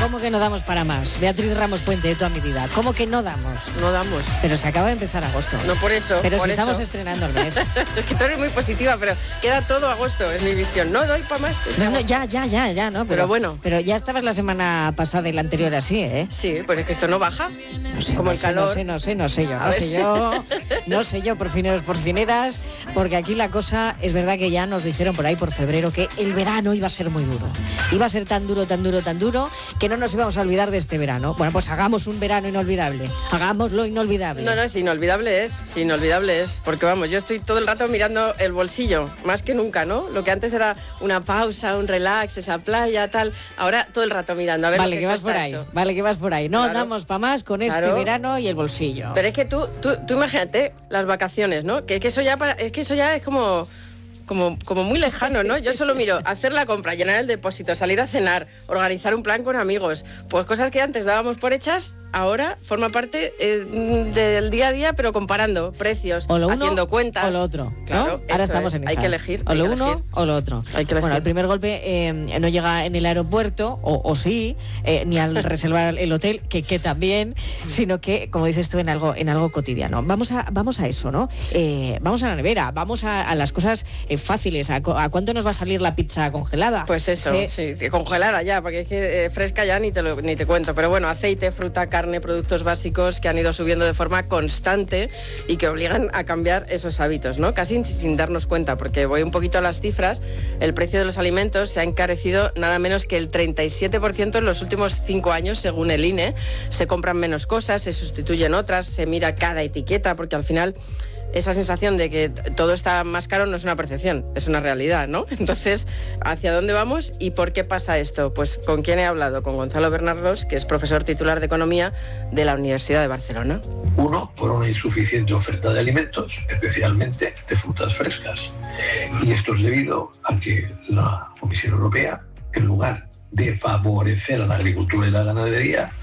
¿Cómo que no damos para más? Beatriz Ramos Puente, de toda mi vida. ¿Cómo que no damos? No damos. Pero se acaba de empezar agosto. No por eso. Pero por si eso. estamos estrenando el mes. Es que tú eres muy positiva, pero queda todo agosto, es mi visión. No doy para más. No, ya, ¿no? Pero bueno. Pero ya estabas la semana pasada y la anterior así, ¿eh? Sí, pues es que esto no baja. No sé, como el calor. No sé yo, por fineras, porque aquí la cosa, es verdad que ya nos dijeron por ahí por febrero que el verano iba a ser muy duro. Iba a ser tan duro, que no nos íbamos a olvidar de este verano. Bueno, pues hagamos un verano inolvidable. Hagámoslo inolvidable. No, es inolvidable es. Porque vamos, yo estoy todo el rato mirando el bolsillo, más que nunca, ¿no? Lo que antes era una pausa, un relax, esa playa, tal. Ahora todo el rato mirando, a ver vale, lo que vas por ahí. esto. Vale, que vas por ahí. No Claro. damos para más con este verano y el bolsillo. Pero es que tú imagínate las vacaciones, ¿no? Que eso ya es como muy lejano, ¿no? Yo solo miro hacer la compra, llenar el depósito, salir a cenar, organizar un plan con amigos. Pues cosas que antes dábamos por hechas, ahora forma parte del día a día, pero comparando precios, o lo uno, haciendo cuentas. o lo otro, ¿no? Claro, Ahora estamos en Hay esas. que elegir. O lo uno o lo otro. Hay que elegir. Bueno, el primer golpe no llega en el aeropuerto, o sí, ni al reservar el hotel, que también, sino que, como dices tú, en algo cotidiano. Vamos a eso, ¿no? Vamos a la nevera, vamos a las cosas fáciles. ¿A cuánto nos va a salir la pizza congelada? Pues eso, sí, congelada ya, porque es que fresca ya ni te cuento. Pero bueno, aceite, fruta, carne, productos básicos que han ido subiendo de forma constante y que obligan a cambiar esos hábitos, ¿no? Casi sin darnos cuenta, porque voy un poquito a las cifras. El precio de los alimentos se ha encarecido nada menos que el 37% en los últimos 5 años, según el INE. Se compran menos cosas, se sustituyen otras, se mira cada etiqueta, porque al final esa sensación de que todo está más caro no es una percepción, es una realidad, ¿no? Entonces, ¿hacia dónde vamos y por qué pasa esto? Pues ¿con quién he hablado? Con Gonzalo Bernardos, que es profesor titular de Economía de la Universidad de Barcelona. Uno, por una insuficiente oferta de alimentos, especialmente de frutas frescas. Y esto es debido a que la Comisión Europea, en lugar de favorecer a la agricultura y la ganadería,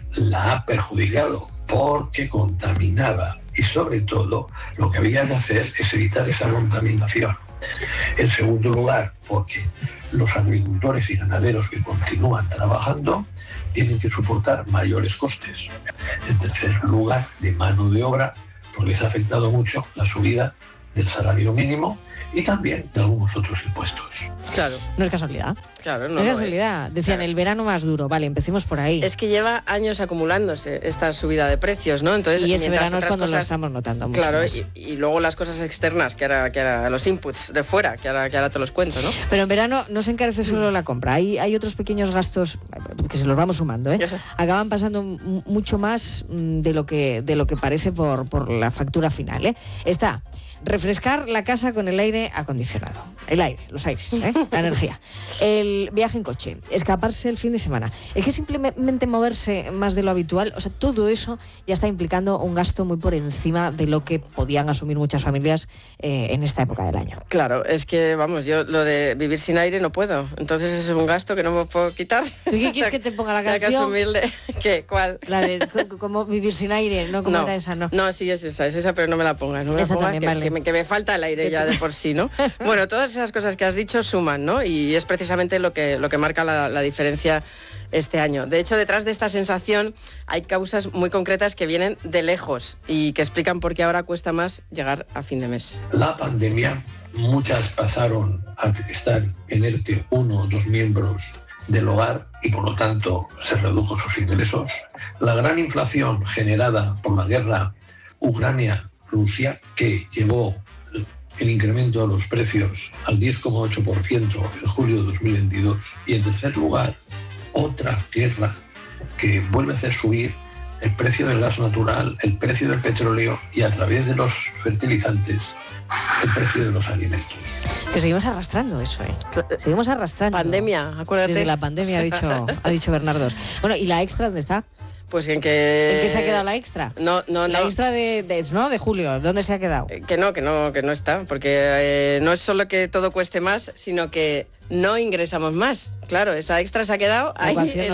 la ha perjudicado porque contaminaba. Y sobre todo, lo que había que hacer es evitar esa contaminación. En segundo lugar, porque los agricultores y ganaderos que continúan trabajando tienen que soportar mayores costes. En tercer lugar, de mano de obra, porque les ha afectado mucho la subida del salario mínimo y también de algunos otros impuestos. Claro. No es casualidad. Claro, no es casualidad. Decían, el verano más duro. Vale, empecemos por ahí. Es que lleva años acumulándose esta subida de precios, ¿no? Entonces, y este verano es cuando lo estamos notando mucho. Claro, más. Y luego las cosas externas, que ahora los inputs de fuera, que ahora te los cuento, ¿no? Pero en verano no se encarece solo la compra. Hay otros pequeños gastos que se los vamos sumando, ¿eh? Acaban pasando mucho más de lo que parece por la factura final, ¿eh? Está refrescar la casa con el aire acondicionado. Los aires, la energía. El viaje en coche, escaparse el fin de semana. Es que simplemente moverse más de lo habitual, o sea, todo eso ya está implicando un gasto muy por encima de lo que podían asumir muchas familias en esta época del año. Claro, es que, vamos, yo lo de vivir sin aire no puedo. Entonces es un gasto que no me puedo quitar. ¿Tú qué quieres que te ponga la canción? Hay que asumirle. ¿Qué? ¿Cuál? La de cómo vivir sin aire, ¿no? ¿Cómo era esa? No, sí, es esa, pero no me la pongas. No me esa la pongas, también, vale. que me falta el aire ya de por sí, ¿no? Bueno, todas esas cosas que has dicho suman, ¿no? Y es precisamente lo que marca la diferencia este año. De hecho, detrás de esta sensación hay causas muy concretas que vienen de lejos y que explican por qué ahora cuesta más llegar a fin de mes. La pandemia, muchas pasaron a estar en ERTE 1 o 2 miembros del hogar y por lo tanto se redujo sus ingresos. La gran inflación generada por la guerra Ucrania-Rusia, que llevó el incremento de los precios al 10,8% en julio de 2022. Y en tercer lugar, otra guerra que vuelve a hacer subir el precio del gas natural, el precio del petróleo y a través de los fertilizantes, el precio de los alimentos. Que seguimos arrastrando eso, ¿eh? Seguimos arrastrando. Pandemia, acuérdate. Desde la pandemia ha dicho Bernardos. Bueno, ¿y la extra dónde está? Pues ¿En qué se ha quedado la extra? No. La extra de julio, ¿dónde se ha quedado? Que no está, porque no es solo que todo cueste más, sino que no ingresamos más. Claro, esa extra se ha quedado ahí.